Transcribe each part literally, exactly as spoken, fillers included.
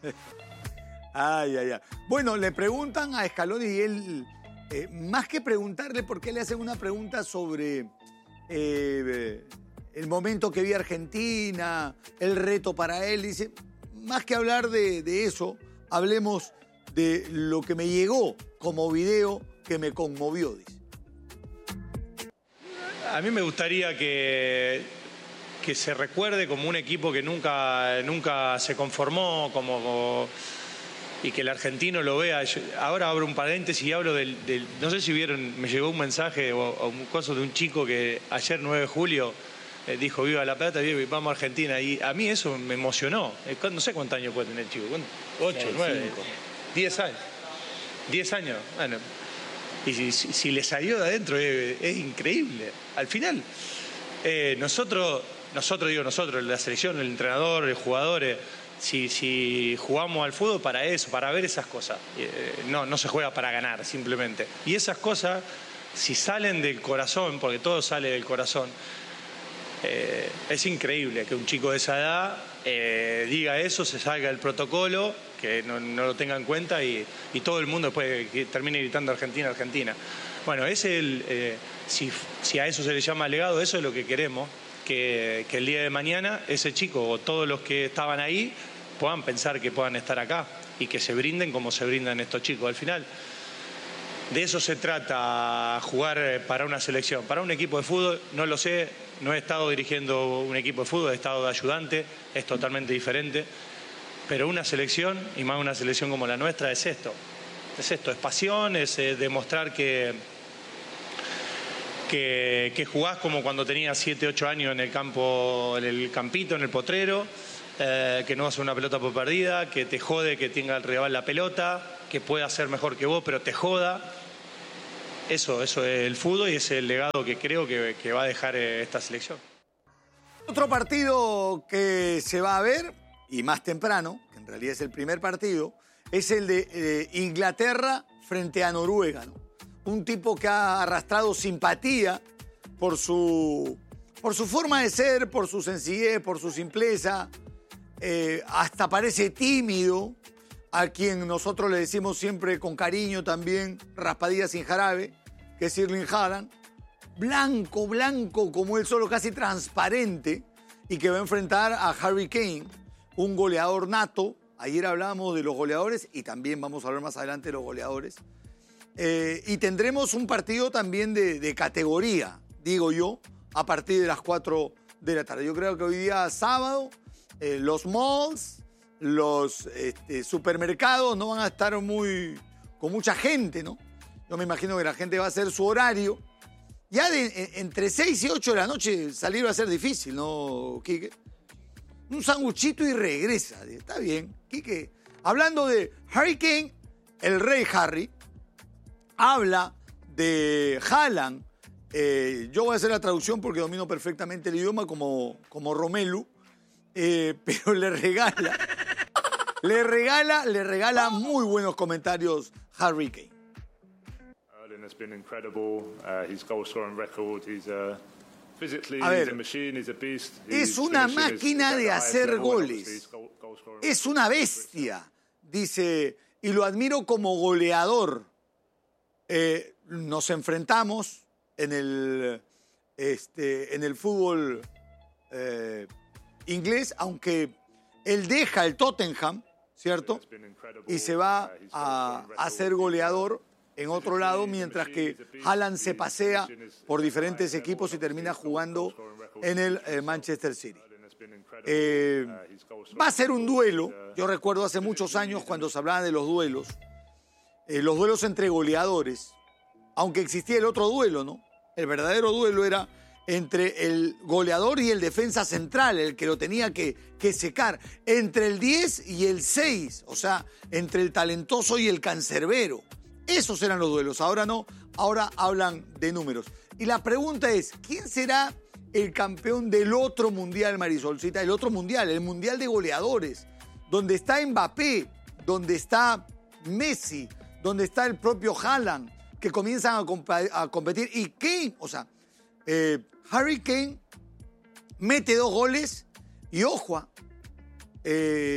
Ay, ay, ay. Bueno, le preguntan a Scaloni y él, eh, más que preguntarle por qué le hacen una pregunta sobre eh, el momento que vi Argentina, el reto para él, dice, más que hablar de, de eso, hablemos de lo que me llegó como video que me conmovió, dice. A mí me gustaría que, que se recuerde como un equipo que nunca, nunca se conformó, como, como, y que el argentino lo vea. Yo, ahora abro un paréntesis y hablo del, del... No sé si vieron, me llegó un mensaje o, o un coso de un chico que ayer, nueve de julio, eh, dijo Viva la Plata, vamos a Argentina. Y a mí eso me emocionó. No sé cuántos años puede tener el chico. Ocho, nueve, diez años. Diez años. Bueno... Y si, si, si le salió de adentro es, es increíble. Al final, eh, nosotros, nosotros digo nosotros, la selección, el entrenador, los jugadores, si, si jugamos al fútbol para eso, para ver esas cosas. Eh, no, no se juega para ganar, simplemente. Y esas cosas, si salen del corazón, porque todo sale del corazón, eh, es increíble que un chico de esa edad eh, diga eso, se salga del protocolo, que no, no lo tenga en cuenta y, y todo el mundo después que termine gritando Argentina, Argentina. Bueno, es el, eh, si, si a eso se le llama legado, eso es lo que queremos, que, que el día de mañana ese chico o todos los que estaban ahí puedan pensar que puedan estar acá y que se brinden como se brindan estos chicos. Al final, de eso se trata, jugar para una selección. Para un equipo de fútbol, no lo sé, no he estado dirigiendo un equipo de fútbol, he estado de ayudante, es totalmente diferente. Pero una selección, y más una selección como la nuestra, es esto. Es esto, es pasión, es eh, demostrar que, que, que jugás como cuando tenías siete, ocho años en el campo, en el campito, en el potrero, eh, que no hace una pelota por perdida, que te jode que tenga el rival la pelota, que pueda ser mejor que vos, pero te joda. Eso, eso es el fútbol y es el legado que creo que, que va a dejar eh, esta selección. Otro partido que se va a ver, y más temprano, que en realidad es el primer partido, es el de eh, Inglaterra frente a Noruega, ¿no? Un tipo que ha arrastrado simpatía por su, por su forma de ser, por su sencillez, por su simpleza, eh, hasta parece tímido, a quien nosotros le decimos siempre con cariño también, raspadilla sin jarabe, que es Erling Haaland, blanco, blanco como él solo, casi transparente, y que va a enfrentar a Harry Kane, un goleador nato. Ayer hablamos de los goleadores y también vamos a hablar más adelante de los goleadores. Eh, y tendremos un partido también de, de categoría, digo yo, a partir de las cuatro de la tarde. Yo creo que hoy día sábado, eh, los malls, los este, supermercados no van a estar muy con mucha gente, ¿no? Yo me imagino que la gente va a hacer su horario. Ya de, en, entre seis y ocho de la noche salir va a ser difícil, ¿no, Quique? Un sanguchito y regresa. Está bien, Quique. Hablando de Harry Kane, el rey Harry, habla de Haaland. Eh, yo voy a hacer la traducción porque domino perfectamente el idioma como, como Romelu, eh, pero le regala, le regala, le regala muy buenos comentarios Harry Kane. Erling has been incredible. Uh, his goal scoring record. He's uh... A ver, es una máquina de hacer goles, es una bestia, dice, y lo admiro como goleador. Eh, nos enfrentamos en el, este, en el fútbol eh, inglés, aunque él deja el Tottenham, ¿cierto? Y se va a, a ser goleador en otro lado, mientras que Haaland se pasea por diferentes equipos y termina jugando en el eh, Manchester City. Eh, va a ser un duelo. Yo recuerdo hace muchos años cuando se hablaba de los duelos, eh, los duelos entre goleadores, aunque existía el otro duelo, ¿no? El verdadero duelo era entre el goleador y el defensa central, el que lo tenía que, que secar, entre el diez y el seis, o sea, entre el talentoso y el cancerbero. Esos eran los duelos, ahora no, ahora hablan de números. Y la pregunta es, ¿quién será el campeón del otro mundial, Marisolcita? El otro mundial, el mundial de goleadores, donde está Mbappé, donde está Messi, donde está el propio Haaland, que comienzan a, comp a competir. Y Kane, o sea, eh, Harry Kane mete dos goles y ojo, eh,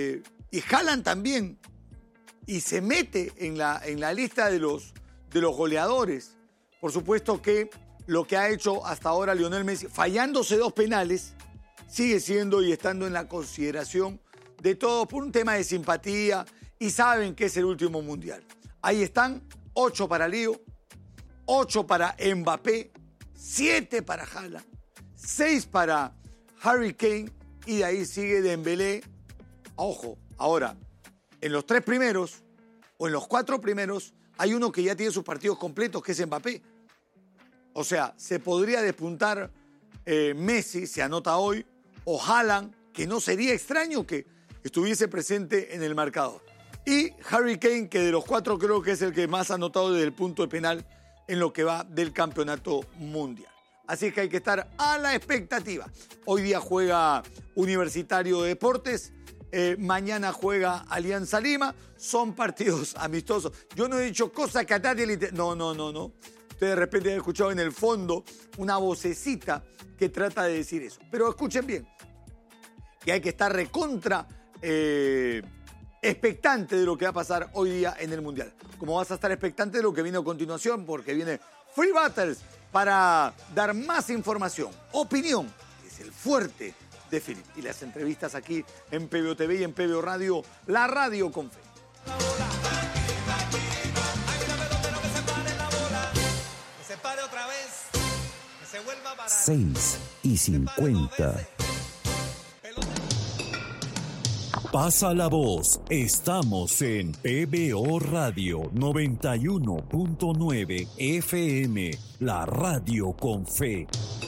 y Haaland también, y se mete en la, en la lista de los, de los goleadores. Por supuesto que lo que ha hecho hasta ahora Lionel Messi, fallándose dos penales, sigue siendo y estando en la consideración de todos por un tema de simpatía y saben que es el último mundial. Ahí están, ocho para Leo, ocho para Mbappé, siete para Haaland, seis para Harry Kane y de ahí sigue Dembélé. Ojo, ahora, en los tres primeros o en los cuatro primeros hay uno que ya tiene sus partidos completos, que es Mbappé. O sea, se podría despuntar eh, Messi, se anota hoy, o Haaland, que no sería extraño que estuviese presente en el marcador. Y Harry Kane, que de los cuatro creo que es el que más ha anotado desde el punto de penal en lo que va del campeonato mundial. Así que hay que estar a la expectativa. Hoy día juega Universitario de Deportes, eh, mañana juega Alianza Lima, son partidos amistosos. Yo no he dicho cosa que a nadie le interesa. No, no, no, no. Ustedes de repente han escuchado en el fondo una vocecita que trata de decir eso. Pero escuchen bien, que hay que estar recontra eh, expectante de lo que va a pasar hoy día en el Mundial. Como vas a estar expectante de lo que viene a continuación, porque viene Free Battles para dar más información, opinión, que es el fuerte de Philip. Y las entrevistas aquí en P B O T V y en P B O Radio, la radio con fe. seis y cincuenta. Pasa la voz. Estamos en P B O Radio noventa y uno punto nueve F M, la radio con fe.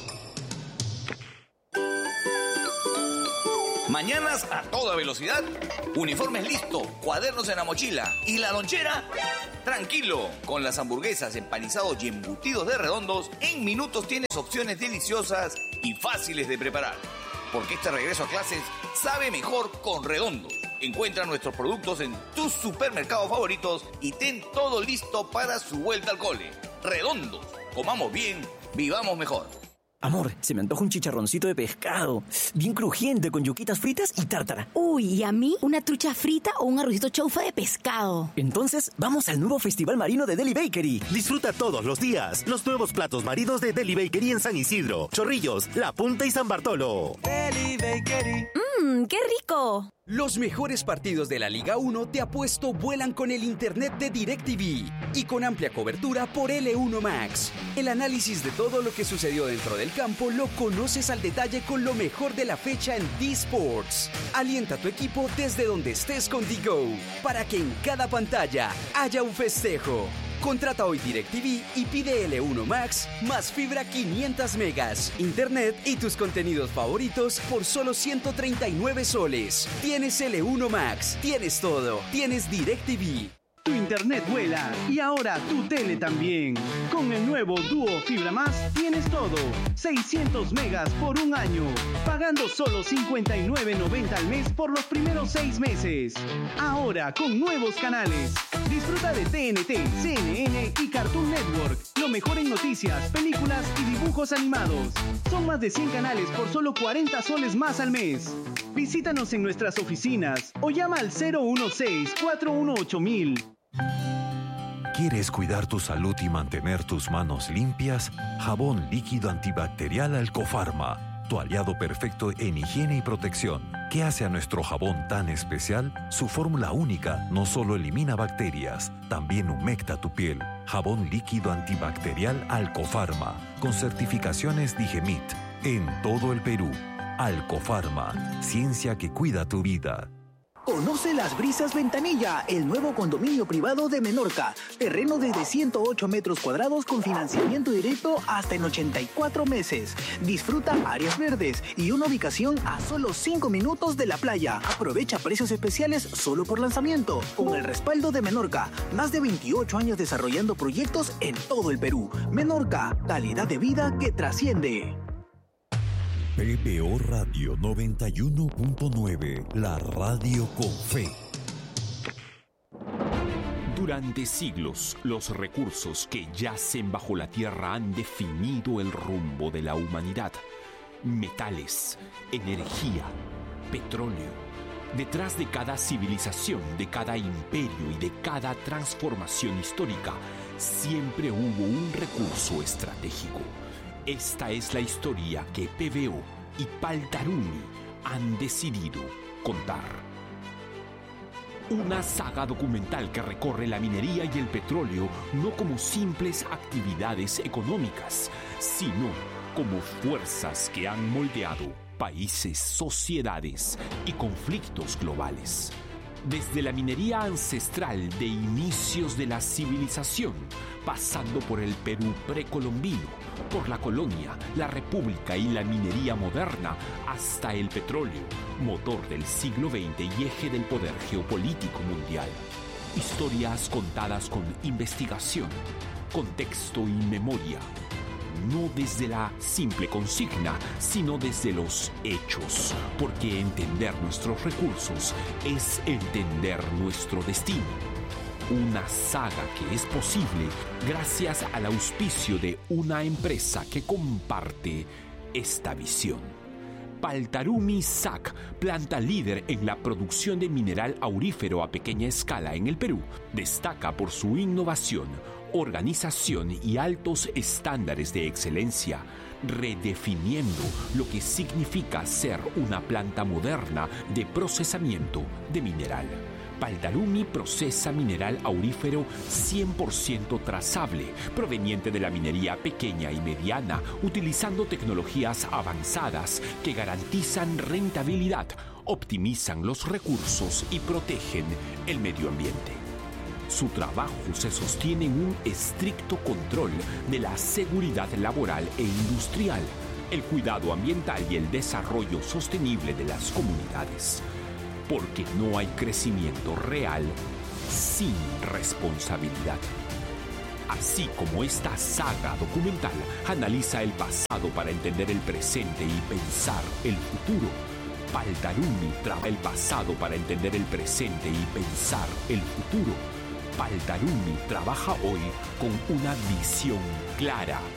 Mañanas a toda velocidad, uniformes listos, cuadernos en la mochila y la lonchera. Tranquilo, con las hamburguesas, empanizados y embutidos de Redondos, en minutos tienes opciones deliciosas y fáciles de preparar. Porque este regreso a clases sabe mejor con Redondos. Encuentra nuestros productos en tus supermercados favoritos y ten todo listo para su vuelta al cole. Redondos, comamos bien, vivamos mejor. Amor, se me antoja un chicharroncito de pescado, bien crujiente, con yuquitas fritas y tártara. Uy, ¿y a mí? ¿Una trucha frita o un arrocito chaufa de pescado? Entonces, vamos al nuevo Festival Marino de Deli Bakery. Disfruta todos los días los nuevos platos marinos de Deli Bakery en San Isidro, Chorrillos, La Punta y San Bartolo. Deli Bakery. ¡Mmm, qué rico! Los mejores partidos de la Liga uno de apuesto vuelan con el internet de DirecTV y con amplia cobertura por L uno Max. El análisis de todo lo que sucedió dentro del campo lo conoces al detalle con lo mejor de la fecha en D-Sports. Alienta a tu equipo desde donde estés con D-Go para que en cada pantalla haya un festejo. Contrata hoy DirecTV y pide L uno Max más fibra quinientos megas, internet y tus contenidos favoritos por solo ciento treinta y nueve soles. Tienes L uno Max, tienes todo, tienes DirecTV. Tu internet vuela y ahora tu tele también. Con el nuevo Duo Fibra Más tienes todo. seiscientos megas por un año. Pagando solo cincuenta y nueve noventa al mes por los primeros seis meses. Ahora con nuevos canales. Disfruta de T N T, C N N y Cartoon Network. Lo mejor en noticias, películas y dibujos animados. Son más de cien canales por solo cuarenta soles más al mes. Visítanos en nuestras oficinas o llama al cero uno seis, cuatro uno ocho mil. ¿Quieres cuidar tu salud y mantener tus manos limpias? Jabón líquido antibacterial Alcofarma, tu aliado perfecto en higiene y protección. ¿Qué hace a nuestro jabón tan especial? Su fórmula única no solo elimina bacterias, también humecta tu piel. Jabón líquido antibacterial Alcofarma, con certificaciones Digemit, en todo el Perú. Alcofarma, ciencia que cuida tu vida. Conoce Las Brisas Ventanilla, el nuevo condominio privado de Menorca. Terreno desde ciento ocho metros cuadrados con financiamiento directo hasta en ochenta y cuatro meses. Disfruta áreas verdes y una ubicación a solo cinco minutos de la playa. Aprovecha precios especiales solo por lanzamiento. Con el respaldo de Menorca, más de veintiocho años desarrollando proyectos en todo el Perú. Menorca, calidad de vida que trasciende. P B O Radio noventa y uno punto nueve, la radio con fe. Durante siglos, los recursos que yacen bajo la tierra han definido el rumbo de la humanidad. Metales, energía, petróleo, Detrás de cada civilización, de cada imperio y de cada transformación histórica, siempre hubo un recurso estratégico. Esta es la historia que P V O y Paltarumi han decidido contar. Una saga documental que recorre la minería y el petróleo no como simples actividades económicas, sino como fuerzas que han moldeado países, sociedades y conflictos globales. Desde la minería ancestral de inicios de la civilización, pasando por el Perú precolombino, por la colonia, la república y la minería moderna, hasta el petróleo, motor del siglo veinte y eje del poder geopolítico mundial. Historias contadas con investigación, contexto y memoria. No desde la simple consigna, sino desde los hechos, porque entender nuestros recursos es entender nuestro destino. Una saga que es posible gracias al auspicio de una empresa que comparte esta visión. Paltarumi S A C, planta líder en la producción de mineral aurífero a pequeña escala en el Perú, destaca por su innovación, organización y altos estándares de excelencia, redefiniendo lo que significa ser una planta moderna de procesamiento de mineral. Paltarumi procesa mineral aurífero cien por ciento trazable, proveniente de la minería pequeña y mediana, utilizando tecnologías avanzadas que garantizan rentabilidad, optimizan los recursos y protegen el medio ambiente. Su trabajo se sostiene en un estricto control de la seguridad laboral e industrial, el cuidado ambiental y el desarrollo sostenible de las comunidades. Porque no hay crecimiento real sin responsabilidad. Así como esta saga documental analiza el pasado para entender el presente y pensar el futuro, Paltarumi trabaja el pasado para entender el presente y pensar el futuro. Paltarumi trabaja hoy con una visión clara